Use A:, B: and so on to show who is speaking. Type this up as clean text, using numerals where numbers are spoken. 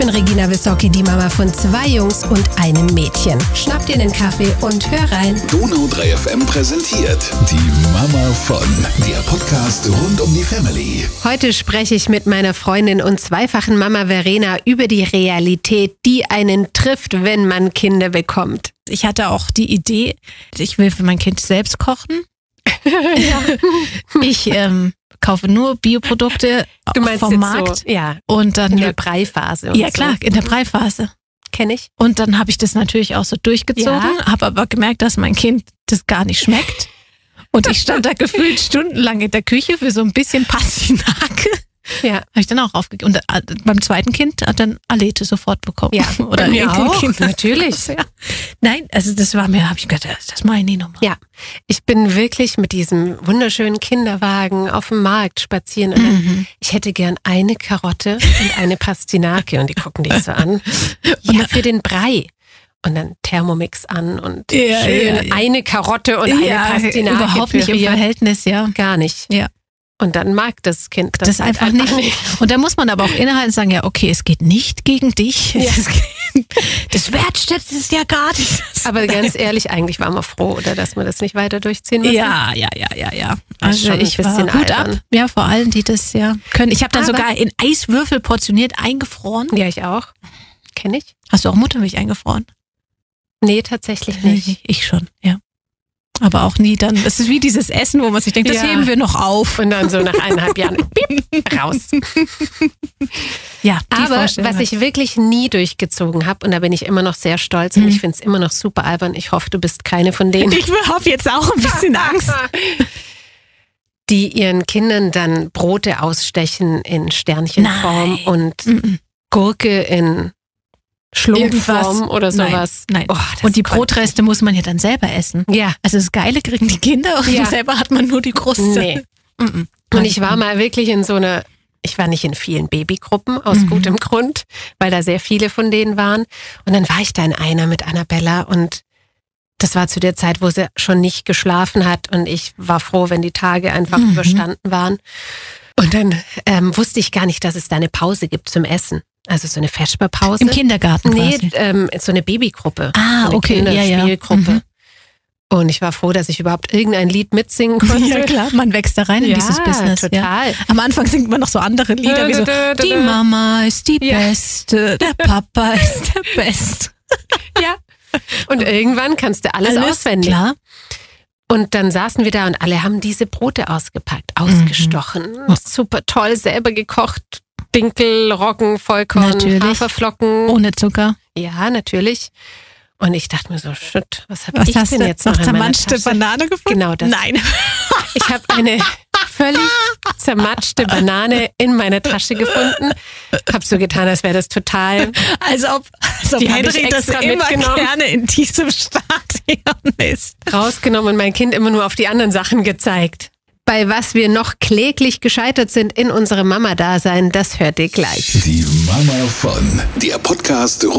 A: bin Regina Wissocki, die Mama von 2 Jungs und einem Mädchen. Schnapp dir einen Kaffee und hör rein.
B: Donau 3 FM präsentiert die Mama von, der Podcast rund um die Family.
A: Heute spreche ich mit meiner Freundin und zweifachen Mama Verena über die Realität, die einen trifft, wenn man Kinder bekommt.
C: Ich hatte auch die Idee, ich will für mein Kind selbst kochen. Ich kaufe nur Bioprodukte vom Markt.
A: So, ja,
C: und dann
A: in der Breiphase. Und
C: ja klar, in der Breiphase.
A: Kenne ich.
C: Und dann habe ich das natürlich auch so durchgezogen, habe aber gemerkt, dass mein Kind das gar nicht schmeckt. Und ich stand da gefühlt stundenlang in der Küche für so ein bisschen Pastinake.
A: Ja.
C: Habe ich dann auch aufgegeben. Und beim zweiten Kind hat dann Alete sofort bekommen.
A: Ja,
C: oder
A: Enkelkind. Natürlich.
C: Ja. Nein, also das war mir, habe ich gedacht, das mache ich nie nochmal.
A: Ja, ich bin wirklich mit diesem wunderschönen Kinderwagen auf dem Markt spazieren. Und ich hätte gern eine Karotte und eine Pastinake. Und die gucken dich so an. Ja, für den Brei. Und dann Thermomix an und schön eine Karotte und eine Pastinake.
C: Überhaupt nicht im Verhältnis, ja.
A: Gar nicht.
C: Ja.
A: Und dann mag das Kind
C: das einfach nicht. Und da muss man aber auch innehalten und sagen, ja, okay, es geht nicht gegen dich.
A: Ja.
C: Das wertschätzt es ja gar nicht.
A: Aber ganz ehrlich, eigentlich waren wir froh, oder dass wir das nicht weiter durchziehen müssen.
C: Ja.
A: Also ich war
C: Hut ab. Ja, vor allem, die das ja können. Ich habe dann sogar in Eiswürfel portioniert eingefroren.
A: Ja, ich auch. Kenne ich.
C: Hast du auch Muttermilch eingefroren?
A: Nee, tatsächlich nicht.
C: Ich schon, ja. Aber auch nie dann. Das ist wie dieses Essen, wo man sich denkt, das heben wir noch auf.
A: Und dann so nach 1,5 Jahren piep, raus.
C: Ja,
A: aber was ich wirklich nie durchgezogen habe, und da bin ich immer noch sehr stolz und ich finde es immer noch super albern, ich hoffe, du bist keine von denen.
C: Ich habe jetzt auch ein bisschen Angst.
A: Die ihren Kindern dann Brote ausstechen in Sternchenform und Gurke in Schlumpfform oder sowas.
C: Nein.
A: Oh,
C: und die Brotreste muss man ja dann selber essen.
A: Ja.
C: Also das Geile kriegen die Kinder und selber hat man nur die Kruste.
A: Nee. Und ich war mal wirklich in so einer, ich war nicht in vielen Babygruppen, aus gutem Grund, weil da sehr viele von denen waren. Und dann war ich da in einer mit Annabella und das war zu der Zeit, wo sie schon nicht geschlafen hat und ich war froh, wenn die Tage einfach überstanden waren. Und dann wusste ich gar nicht, dass es da eine Pause gibt zum Essen. Also so eine Vesperpause.
C: Im Kindergarten quasi?
A: Nee, so eine Babygruppe.
C: Ah,
A: so eine
C: okay.
A: Kinderspielgruppe. Und ich war froh, dass ich überhaupt irgendein Lied mitsingen konnte.
C: Ja klar, man wächst da rein in dieses Business.
A: Total.
C: Ja. Am Anfang singt man noch so andere Lieder, wie so, die Mama ist die Beste, der Papa ist der Beste.
A: Ja. Und irgendwann kannst du alles auswendig.
C: Klar.
A: Und dann saßen wir da und alle haben diese Brote ausgepackt, ausgestochen. Super toll, selber gekocht. Dinkel, Roggen, Vollkorn, Haferflocken.
C: Ohne Zucker.
A: Ja, natürlich. Und ich dachte mir so, shit, was habe ich denn jetzt noch in meiner
C: zermatschte
A: Tasche?
C: Banane gefunden?
A: Genau das.
C: Nein.
A: Ich habe eine völlig zermatschte Banane in meiner Tasche gefunden. Hab so getan, als wäre das total...
C: Als ob
A: Henry das immer
C: gerne in diesem Stadion ist.
A: Rausgenommen und mein Kind immer nur auf die anderen Sachen gezeigt. Bei was wir noch kläglich gescheitert sind in unserem Mama-Dasein, das hört ihr gleich.
B: Die Mama von, der Podcast